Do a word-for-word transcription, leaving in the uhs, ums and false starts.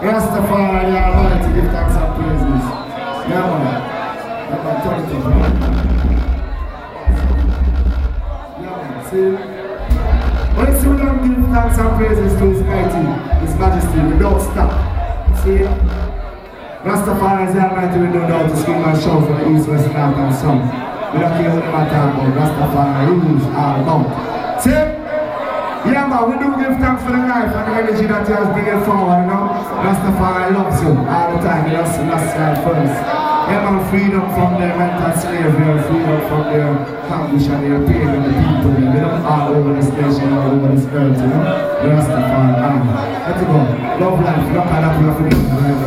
Rastafari, the Almighty, give thanks and praises. Yeah, man. Yeah, man, turn it up, man. Yeah, man, see? When you don't give thanks and praises to His mighty, His Majesty, we don't stop. See? Rastafari is the Almighty, we don't know how to scream and shout for the east, west, north, and south. We don't care what the matter about. Rastafari rules all about. See? Yeah, man, we do give thanks for the life and the energy that He has bringing forward, you know. Rastafari loves you all the time. He loves you last time first. Yeah, man, freedom from their mental slavery, freedom from their anguish and their pain and the people, you know, all over this nation, all over this earth, you know. Rastafari, man. Let it go. Love life, love and happy, happy.